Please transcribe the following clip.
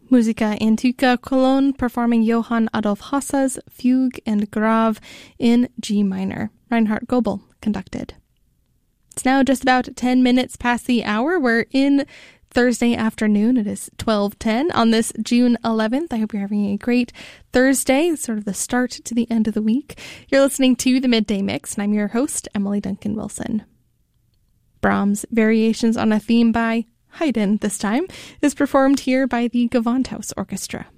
Musica Antica Cologne performing Johann Adolf Hasse's Fugue and Grave in G minor. Reinhard Goebel conducted. It's now just about 10 minutes past the hour. We're in Thursday afternoon. It is 12:10 on this June 11th. I hope you're having a great Thursday, sort of the start to the end of the week. You're listening to the Midday Mix, and I'm your host, Emily Duncan Wilson. Brahms' Variations on a Theme by Haydn, this time, is performed here by the Gewandhaus Orchestra.